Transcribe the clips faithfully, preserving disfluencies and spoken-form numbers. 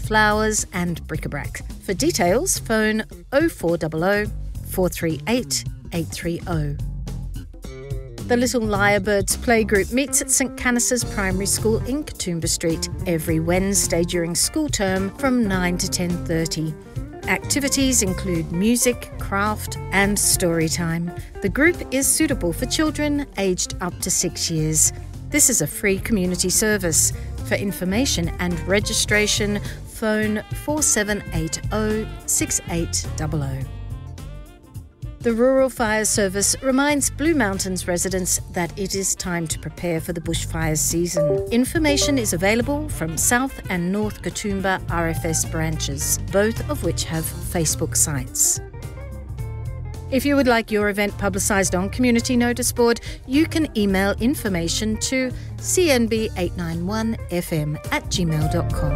flowers and bric-a-brac. For details, phone oh four hundred, four three eight, eight three oh. The Little Lyrebirds Playgroup meets at St Canice's Primary School in Katoomba Street every Wednesday during school term from nine to ten thirty. Activities include music, craft and story time. The group is suitable for children aged up to six years. This is a free community service. For information and registration, phone four seven eight oh, six eight zero zero. The Rural Fire Service reminds Blue Mountains residents that it is time to prepare for the bushfires season. Information is available from South and North Katoomba R F S branches, both of which have Facebook sites. If you would like your event publicised on Community Notice Board, you can email information to c n b eight nine one f m at gmail dot com.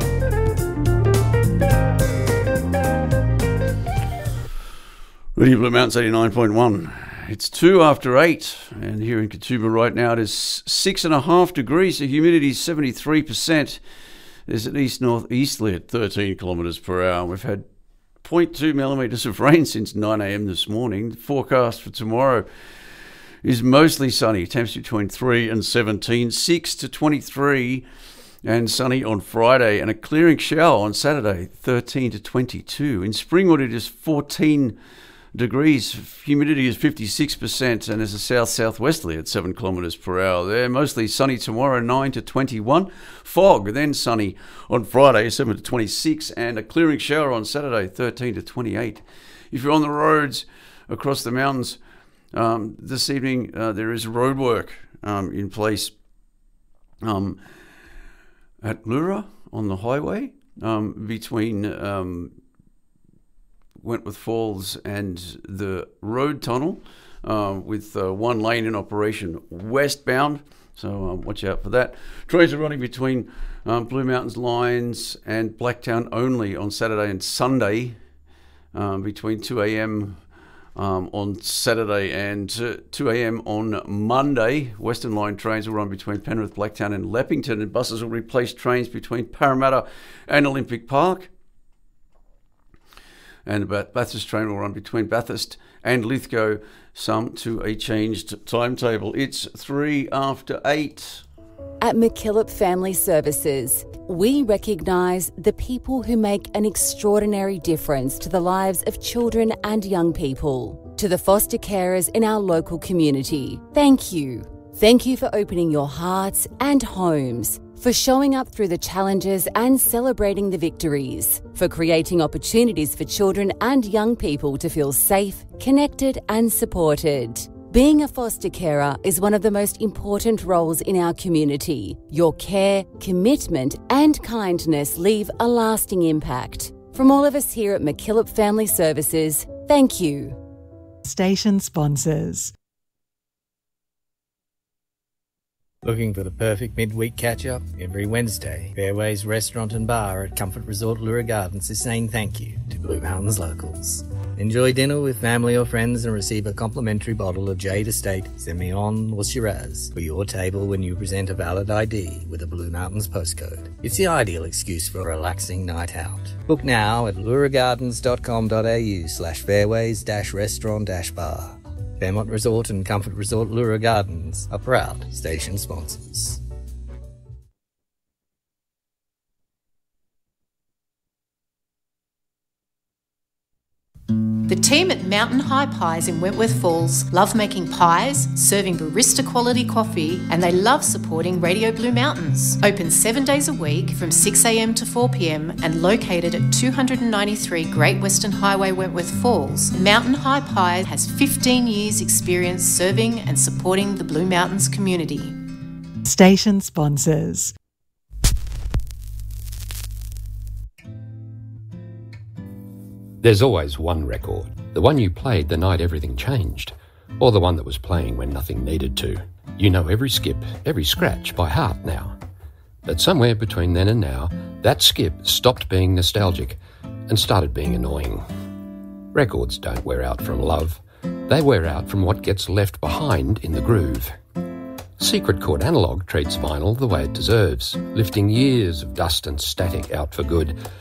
Radio Blue Mountains eighty-nine point one. It's two after eight, and here in Katoomba right now it is six and a half degrees. The humidity is seventy-three percent. There's an east-northeasterly at thirteen kilometres per hour. We've had zero point two millimetres of rain since nine a m this morning. The forecast for tomorrow is mostly sunny. Temps between three and seventeen, six to twenty-three, and sunny on Friday, and a clearing shower on Saturday, thirteen to twenty-two. In Springwood it is fourteen degrees, humidity is fifty-six percent, and there's a south-southwesterly at seven kilometres per hour there. Mostly sunny tomorrow, nine to twenty-one. Fog, then sunny on Friday, seven to twenty-six, and a clearing shower on Saturday, thirteen to twenty-eight. If you're on the roads across the mountains um, this evening, uh, there is road work um, in place um, at Lura on the highway um, between um, Wentworth Falls and the road tunnel, uh, with uh, one lane in operation westbound, so um, watch out for that. Trains are running between um, Blue Mountains lines and Blacktown only on Saturday and Sunday, um, between two a m um, on Saturday and uh, two a m on Monday. Western line trains will run between Penrith, Blacktown and Leppington, and buses will replace trains between Parramatta and Olympic Park. And the Bathurst train will run between Bathurst and Lithgow, some to a changed timetable. It's three after eight. At MacKillop Family Services, we recognise the people who make an extraordinary difference to the lives of children and young people. To the foster carers in our local community, thank you. Thank you for opening your hearts and homes, for showing up through the challenges and celebrating the victories, for creating opportunities for children and young people to feel safe, connected and supported. Being a foster carer is one of the most important roles in our community. Your care, commitment and kindness leave a lasting impact. From all of us here at MacKillop Family Services, thank you. Station sponsors. Looking for the perfect midweek catch-up? Every Wednesday, Fairways Restaurant and Bar at Comfort Resort Lura Gardens is saying thank you to Blue Mountains locals. Enjoy dinner with family or friends and receive a complimentary bottle of Jade Estate, Semillon or Shiraz for your table when you present a valid I D with a Blue Mountains postcode. It's the ideal excuse for a relaxing night out. Book now at luragardens dot com dot a u slash fairways dash restaurant dash bar. Fairmont Resort and Comfort Resort Lura Gardens are proud station sponsors. The team at Mountain High Pies in Wentworth Falls love making pies, serving barista quality coffee, and they love supporting Radio Blue Mountains. Open seven days a week from six a m to four p m and located at two ninety-three Great Western Highway, Wentworth Falls, Mountain High Pies has fifteen years experience serving and supporting the Blue Mountains community. Station sponsors. There's always one record, the one you played the night everything changed, or the one that was playing when nothing needed to. You know every skip, every scratch by heart now. But somewhere between then and now, that skip stopped being nostalgic and started being annoying. Records don't wear out from love, they wear out from what gets left behind in the groove. Secret Chord Analog treats vinyl the way it deserves, lifting years of dust and static out for good,